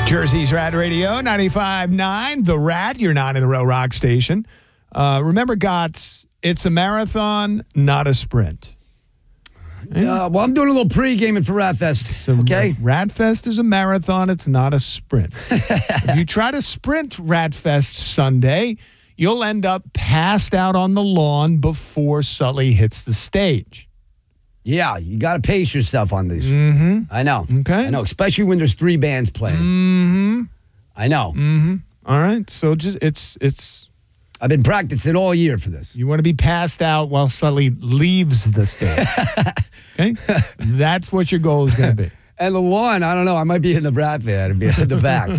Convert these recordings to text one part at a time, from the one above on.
Jersey's Rad Radio, 95.9, The Rad, your 9-in-a-row rock station. Remember, Gotts, it's a marathon, not a sprint. Well, I'm doing a little pre-gaming for Radfest, okay? Radfest is a marathon, it's not a sprint. If you try to sprint Radfest Sunday, you'll end up passed out on the lawn before Sully hits the stage. Yeah, you got to pace yourself on these. Mm-hmm. I know. Okay. I know, especially when there's 3 bands playing. Mm-hmm. I know. Mm-hmm. All right, so just it's. I've been practicing all year for this. You want to be passed out while Sully leaves the stage. Okay? That's what your goal is going to be. And the lawn, I don't know. I might be in the Rat van and be at the back.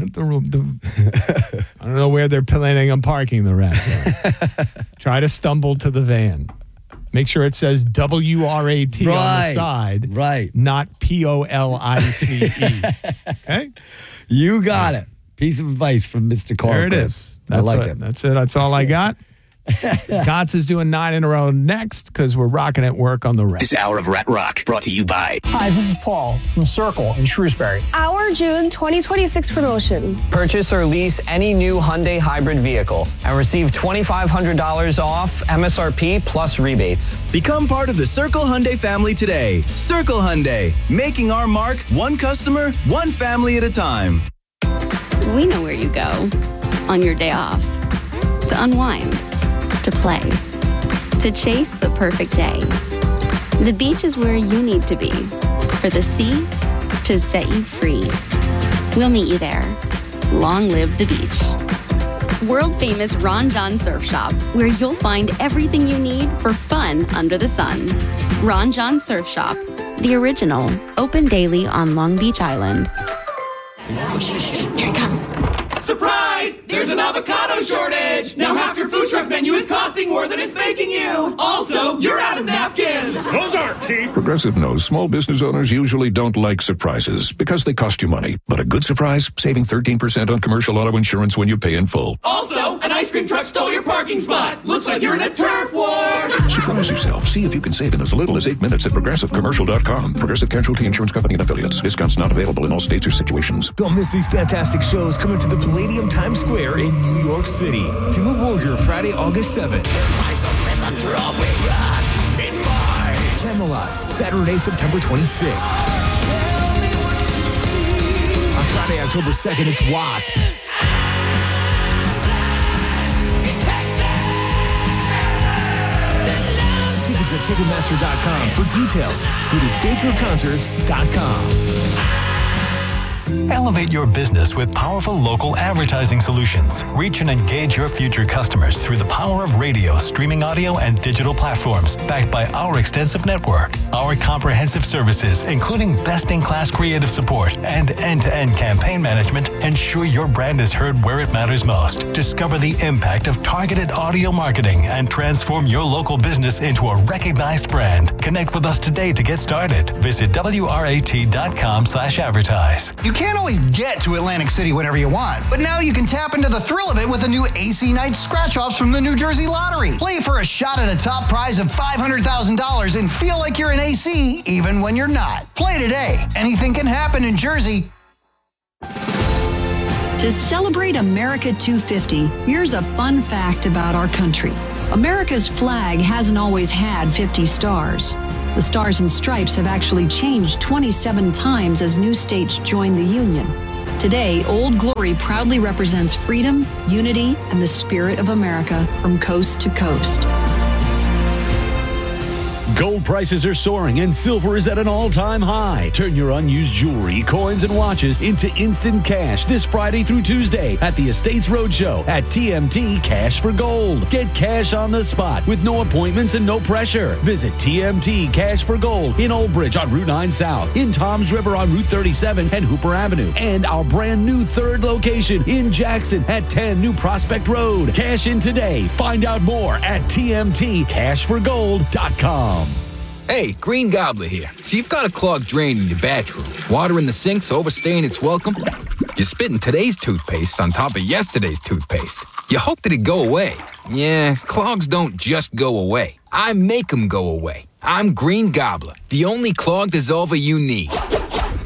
I don't know where they're planning on parking the Rat van. Try to stumble to the van. Make sure it says WRAT on the side. Right. Not POLICE. Okay? You got it. Piece of advice from Mr. Carl. There it is. I like it. That's it. That's all I got. Gotts is doing 9 in a row next because we're rocking at work on the Rat. This hour of Rat Rock brought to you by... Hi, this is Paul from Circle in Shrewsbury. Our June 2026 promotion. Purchase or lease any new Hyundai hybrid vehicle and receive $2,500 off MSRP plus rebates. Become part of the Circle Hyundai family today. Circle Hyundai, making our mark one customer, one family at a time. We know where you go on your day off. To unwind. To play. To chase the perfect day. The beach is where you need to be. For the sea to set you free. We'll meet you there. Long live the beach. World famous Ron John Surf Shop, where you'll find everything you need for fun under the sun. Ron John Surf Shop, the original, open daily on Long Beach Island. Here it comes. Surprise! There's an avocado shortage! Now half your food truck menu is costing more than it's making you! Also, you're out of napkins! Those aren't cheap! Progressive knows small business owners usually don't like surprises because they cost you money. But a good surprise? Saving 13% on commercial auto insurance when you pay in full. Also, an ice cream truck stole your parking spot! Looks like you're in a turf war! Surprise yourself. See if you can save in as little as 8 minutes at ProgressiveCommercial.com. Progressive Casualty Insurance Company and Affiliates. Discounts not available in all states or situations. Don't miss these fantastic shows coming to the Palladium Times Square in New York City. Timo Borger, Friday, August 7th. Camelot, Saturday, September 26th. On Friday, October 2nd, it's Wasp. Tickets at Ticketmaster.com. For details, go to BakerConcerts.com. Elevate your business with powerful local advertising solutions. Reach and engage your future customers through the power of radio, streaming audio, and digital platforms, backed by our extensive network. Our comprehensive services, including best-in-class creative support and end-to-end campaign management, ensure your brand is heard where it matters most. Discover the impact of targeted audio marketing and transform your local business into a recognized brand. Connect with us today to get started. Visit WRAT.com/advertise. You can't always get to Atlantic City whenever you want, but now you can tap into the thrill of it with the new AC Night scratch-offs from the New Jersey Lottery. Play for a shot at a top prize of $500,000 and feel like you're in AC even when you're not. Play today. Anything can happen in Jersey. To celebrate America 250, here's a fun fact about our country. America's flag hasn't always had 50 stars. The Stars and Stripes have actually changed 27 times as new states joined the Union. Today, Old Glory proudly represents freedom, unity, and the spirit of America from coast to coast. Gold prices are soaring and silver is at an all-time high. Turn your unused jewelry, coins, and watches into instant cash this Friday through Tuesday at the Estates Roadshow at TMT Cash for Gold. Get cash on the spot with no appointments and no pressure. Visit TMT Cash for Gold in Old Bridge on Route 9 South, in Toms River on Route 37 and Hooper Avenue, and our brand new third location in Jackson at 10 New Prospect Road. Cash in today. Find out more at TMTCashforGold.com. Hey, Green Gobbler here. So you've got a clogged drain in your bathroom. Water in the sink's overstaying its welcome. You're spitting today's toothpaste on top of yesterday's toothpaste. You hope that it'd go away. Yeah, clogs don't just go away. I make them go away. I'm Green Gobbler, the only clog dissolver you need.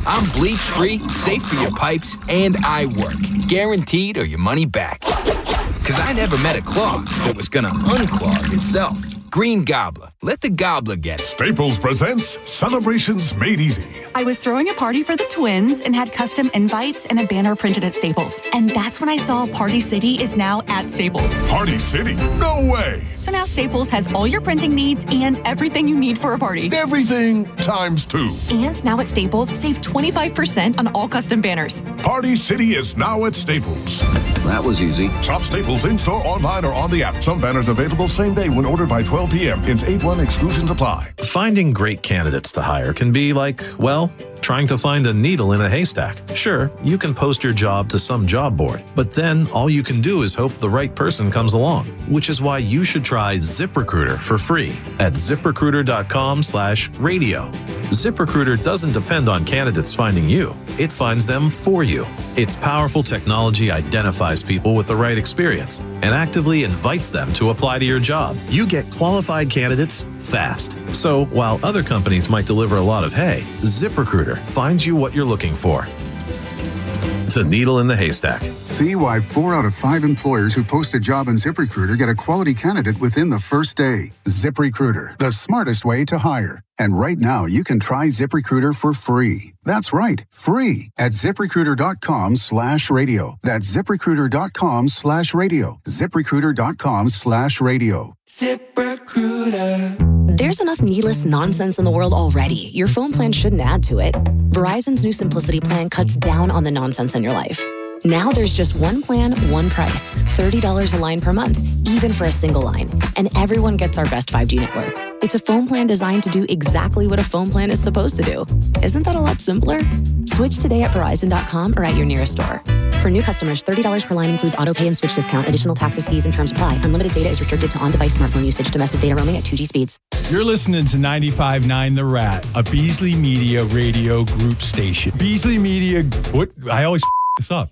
I'm bleach-free, safe for your pipes, and I work. Guaranteed or your money back. Because I never met a clog that was going to unclog itself. Green Gobbler. Let the gobbler get it. Staples presents Celebrations Made Easy. I was throwing a party for the twins and had custom invites and a banner printed at Staples. And that's when I saw Party City is now at Staples. Party City? No way! So now Staples has all your printing needs and everything you need for a party. Everything times 2. And now at Staples, save 25% on all custom banners. Party City is now at Staples. That was easy. Shop Staples in-store, online, or on the app. Some banners available same day when ordered by 12 p.m. Hence 8-1 exclusions apply. Finding great candidates to hire can be like, well, trying to find a needle in a haystack. Sure, you can post your job to some job board, but then all you can do is hope the right person comes along, which is why you should try ZipRecruiter for free at ZipRecruiter.com/radio. ZipRecruiter doesn't depend on candidates finding you. It finds them for you. Its powerful technology identifies people with the right experience and actively invites them to apply to your job. You get qualified candidates fast. So while other companies might deliver a lot of hay, ZipRecruiter finds you what you're looking for. The needle in the haystack. See why 4 out of 5 employers who post a job on ZipRecruiter get a quality candidate within the first day. ZipRecruiter, the smartest way to hire. And right now, you can try ZipRecruiter for free. That's right, free at ZipRecruiter.com/radio. That's ZipRecruiter.com/radio. ZipRecruiter.com/radio. ZipRecruiter. There's enough needless nonsense in the world already. Your phone plan shouldn't add to it. Verizon's new Simplicity plan cuts down on the nonsense in your life. Now there's just one plan, one price. $30 a line per month, even for a single line. And everyone gets our best 5G network. It's a phone plan designed to do exactly what a phone plan is supposed to do. Isn't that a lot simpler? Switch today at Verizon.com or at your nearest store. For new customers, $30 per line includes auto pay and switch discount. Additional taxes, fees, and terms apply. Unlimited data is restricted to on-device smartphone usage. Domestic data roaming at 2G speeds. You're listening to 95.9 The Rat, a Beasley Media radio group station. Beasley Media... What? I always this up.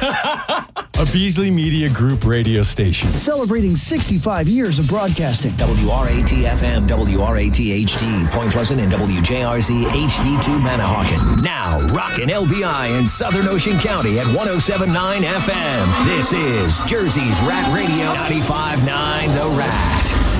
A Beasley Media Group radio station. Celebrating 65 years of broadcasting. WRAT-FM, WRAT-HD, Point Pleasant, and WJRZ HD2 Manahawkin. Now, rockin' LBI in Southern Ocean County at 107.9 FM. This is Jersey's Rat Radio, 95.9 The Rat.